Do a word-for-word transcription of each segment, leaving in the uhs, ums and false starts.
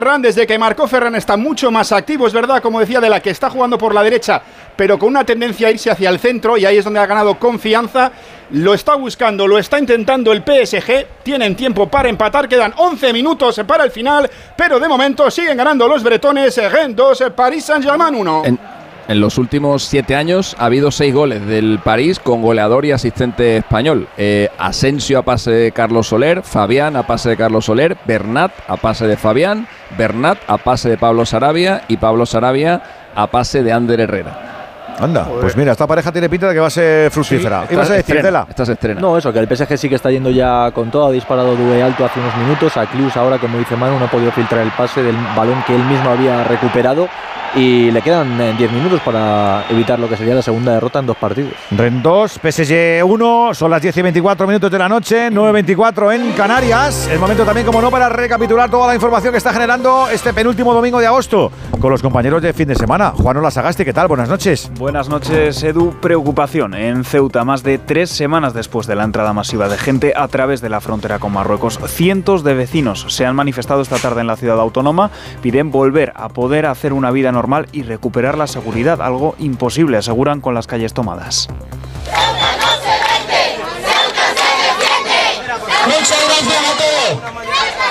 Ferran, desde que marcó Ferran está mucho más activo, es verdad, como decía, de la que está jugando por la derecha, pero con una tendencia a irse hacia el centro, y ahí es donde ha ganado confianza. Lo está buscando, lo está intentando el P S G, tienen tiempo para empatar, quedan once minutos para el final, pero de momento siguen ganando los bretones. Rennes dos, Paris Saint-Germain uno. En, en los últimos siete años ha habido seis goles del París con goleador y asistente español. Eh, Asensio a pase de Carlos Soler, Fabián a pase de Carlos Soler, Bernat a pase de Fabián, Bernat a pase de Pablo Sarabia y Pablo Sarabia a pase de Ander Herrera. Anda, Joder. Pues mira, esta pareja tiene pinta de que va a ser fructífera. Sí, ¿ibas a decir, Tela? Esta se estrena. No, eso, que el P S G sí que está yendo ya con todo, ha disparado Doué alto hace unos minutos, a Clus ahora, como dice Manu, no ha podido filtrar el pase del balón que él mismo había recuperado, y le quedan diez minutos para evitar lo que sería la segunda derrota en dos partidos. Rennes dos, P S G uno, son las diez y veinticuatro minutos de la noche, nueve y veinticuatro en Canarias. El momento también, como no, para recapitular toda la información que está generando este penúltimo domingo de agosto con los compañeros de fin de semana. Juan Sagasti, ¿qué tal? Buenas noches. Buenas noches, Edu. Preocupación en Ceuta, más de tres semanas después de la entrada masiva de gente a través de la frontera con Marruecos. Cientos de vecinos se han manifestado esta tarde en la ciudad autónoma, piden volver a poder hacer una vida normal y recuperar la seguridad, algo imposible, aseguran, con las calles tomadas. ¡Ceuta no se vende! ¡Ceuta se defiende! ¡Muchas gracias a todos!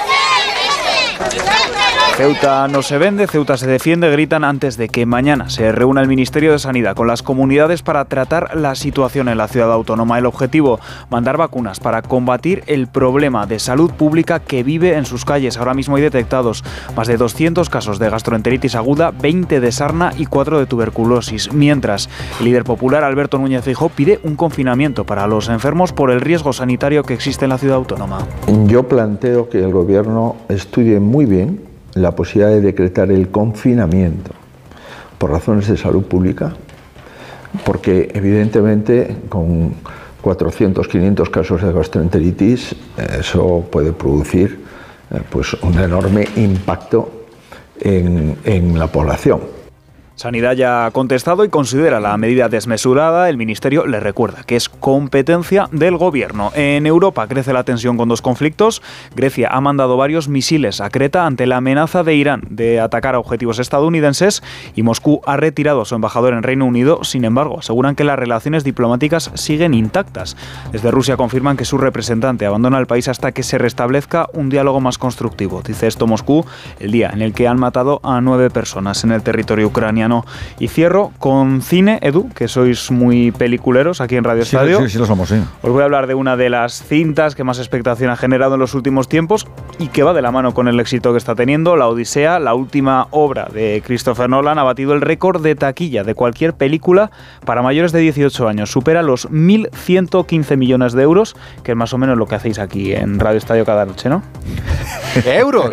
Ceuta no se vende, Ceuta se defiende, gritan antes de que mañana se reúna el Ministerio de Sanidad con las comunidades para tratar la situación en la ciudad autónoma. El objetivo, mandar vacunas para combatir el problema de salud pública que vive en sus calles. Ahora mismo hay detectados más de doscientos casos de gastroenteritis aguda, veinte de sarna y cuatro de tuberculosis. Mientras, el líder popular Alberto Núñez Feijóo pide un confinamiento para los enfermos por el riesgo sanitario que existe en la ciudad autónoma. Yo planteo que el gobierno estudie muy bien la posibilidad de decretar el confinamiento por razones de salud pública, porque evidentemente con cuatrocientos, quinientos casos de gastroenteritis eso puede producir pues un enorme impacto en, en la población. Sanidad ya ha contestado y considera la medida desmesurada. El Ministerio le recuerda que es competencia del Gobierno. En Europa crece la tensión con dos conflictos. Grecia ha mandado varios misiles a Creta ante la amenaza de Irán de atacar a objetivos estadounidenses, y Moscú ha retirado a su embajador en Reino Unido. Sin embargo, aseguran que las relaciones diplomáticas siguen intactas. Desde Rusia confirman que su representante abandona el país hasta que se restablezca un diálogo más constructivo. Dice esto Moscú el día en el que han matado a nueve personas en el territorio ucraniano. Y cierro con cine, Edu, que sois muy peliculeros aquí en Radio sí, Estadio. Sí, sí, lo somos, sí. Os voy a hablar de una de las cintas que más expectación ha generado en los últimos tiempos y que va de la mano con el éxito que está teniendo. La Odisea, la última obra de Christopher Nolan, ha batido el récord de taquilla de cualquier película para mayores de dieciocho años. Supera los mil ciento quince millones de euros, que es más o menos lo que hacéis aquí en Radio Estadio cada noche, ¿no? ¡Euros!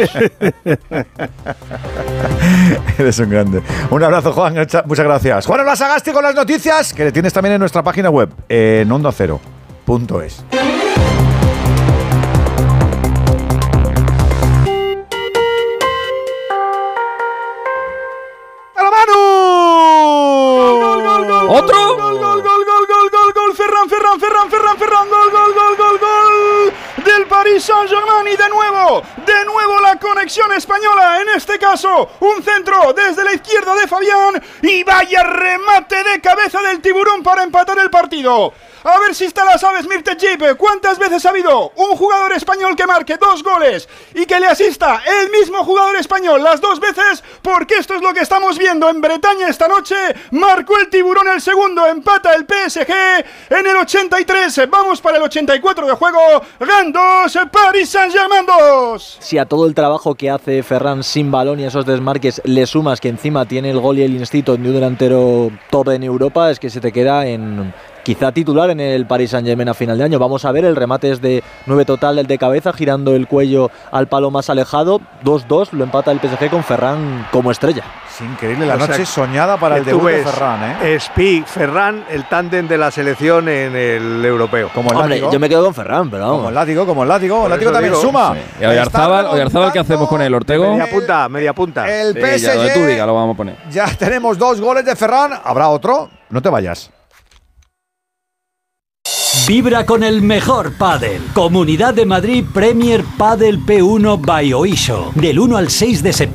Eres un grande. Un abrazo, Juan, muchas gracias. Juan Sagasti con las noticias, que le tienes también en nuestra página web, en onda cero punto es. ¡A Manu! ¡Gol, gol, gol! ¿Otro? ¡Gol, gol, gol, gol, gol, gol, gol! ¡Ferran, Ferran, Ferran, Ferran, Ferran! ¡Gol, gol, gol, gol, gol! Del Paris Saint-Germain, y de nuevo, de nuevo la conexión española, en este caso un centro desde la izquierda de Fabián, y vaya remate de cabeza del tiburón para empatar el partido. A ver si está la sabes, Mirtejip. ¿Cuántas veces ha habido un jugador español que marque dos goles y que le asista el mismo jugador español las dos veces? Porque esto es lo que estamos viendo en Bretaña esta noche. Marcó el tiburón el segundo, empata el P S G en el ochenta y tres. Vamos para el ochenta y cuatro de juego. Rennes dos, Paris Saint-Germain dos. Si a todo el trabajo que hace Ferran sin balón y a esos desmarques le sumas que encima tiene el gol y el instinto de un delantero top en Europa, es que se te queda en... quizá titular en el Paris Saint-Germain a final de año. Vamos a ver, el remate es de nueve total, el de cabeza, girando el cuello al palo más alejado. dos dos, lo empata el P S G con Ferran como estrella. Es increíble la o noche sea, soñada para el debut de Ferran, ¿eh? Spi, Ferran, el tándem de la selección en el europeo. Como el Hombre, látigo. yo me quedo con Ferran, pero vamos. Como el látigo, como el látigo. El látigo también digo. suma. Sí. ¿Y Oyarzábal, Oyarzábal qué hacemos con él, Ortego? Media punta, media punta. El Sí, P S G. ya, donde tú digas lo vamos a poner. Ya tenemos dos goles de Ferran. ¿Habrá otro? No te vayas. Vibra con el mejor pádel. Comunidad de Madrid Premier Padel P uno by Oisho. Del uno al seis de septiembre.